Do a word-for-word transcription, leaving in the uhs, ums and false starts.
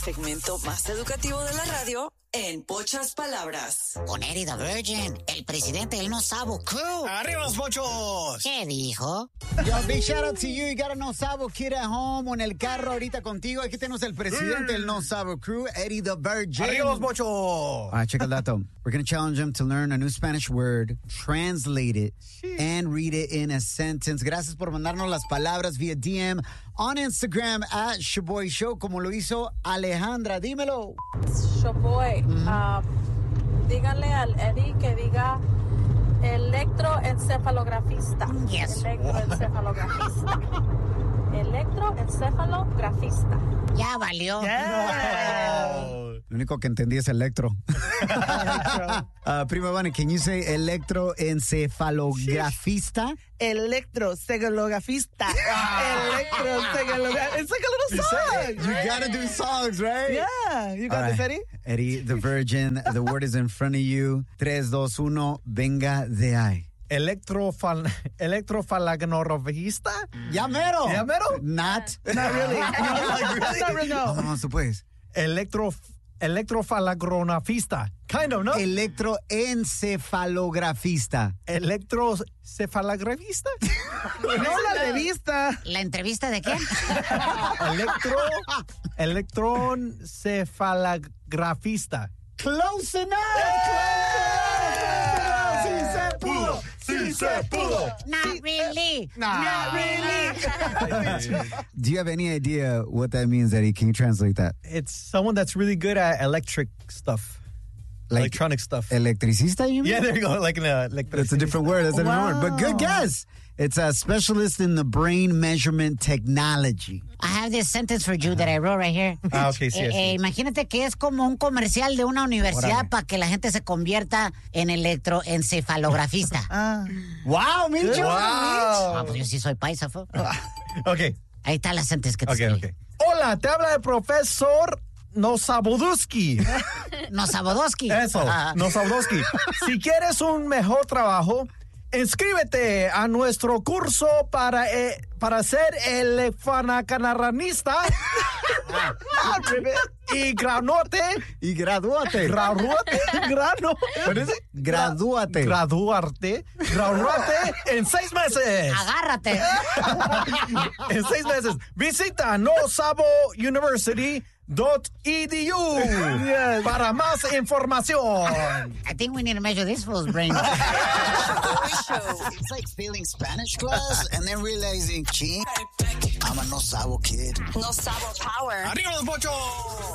segmento más educativo de la radio en pocas palabras. Con Eddie the Virgin, el presidente del No Sabo Crew. ¡Arriba los pochos! ¿Qué dijo? Yo, big shout out to you. You got a No Sabo kid at home o en el carro ahorita contigo. Aquí tenemos el presidente del No Sabo Crew, Eddie the Virgin. ¡Arriba los pochos! All right, check el dato. We're going to challenge him to learn a new Spanish word, translate it, and read it in a sentence. Gracias por mandarnos las palabras via D M on Instagram at Shaboy Show, como lo hizo Alejandra. Dímelo. Shaboy, mm-hmm. uh, díganle al Eddie que diga electroencefalografista. Yes. Electroencefalografista. Electroencefalografista. Ya valió. Yeah. Lo único que entendí es electro. uh, Prima Vane, can you say electroencefalografista? Electroencefalografista. Electroencefalografista. It's like a little song. You gotta do songs, right? Yeah. You got All this, right. Eddie? Eddie, the Virgin, the word is in front of you. Tres, dos, uno, venga de ahí. Electrofal, electrofalagnorofista. Ya mero. Ya mero. Not. Not really. Like, really? Not really, no. No, no, tú puedes. Electro, electrofalagronafista. Kind of, ¿no? Electroencefalografista. Electrocefalografista. No la revista. ¿La entrevista de quién? Electro, electroencefalografista. Close enough. Sí se pudo. Sí se pudo. Not really. Not really. Do you have any idea what that means, Eddie? Can you translate that? It's someone that's really good at electric stuff. Like Electronic stuff. Electricista, you mean? Yeah, there you go. Like, uh, like That's a different word. That's a different Wow. word. But good guess. It's a specialist in the brain measurement technology. I have this sentence for you that I wrote right here. Ah, okay, sí, Eh, sí. eh, imagínate que es como un comercial de una universidad para que la gente se convierta en electroencefalografista. Ah. Wow, Micho. Ah, Wow. pues yo sí soy paisa, fo. Okay, Ahí está la sentence que te okay, escribí. okay. Hola, te habla el profesor Nosaboduski. Nosabodoski. Eso, Ah. Nosaboduski. Si quieres un mejor trabajo, inscríbete a nuestro curso para, eh, para ser elefanacanarranista y graduate. Y gradúate. Graduate. Grano. What is it? Gradúate. Graduarte. Graduarte en seis meses. Agárrate. En seis meses. Visita nosabo university dot e d u para más información. I think we need to measure this fool's brain. It's like failing Spanish class and then realizing, ching, I'm a no sabo kid. No Sabo Power. ¡Arriba los pochos!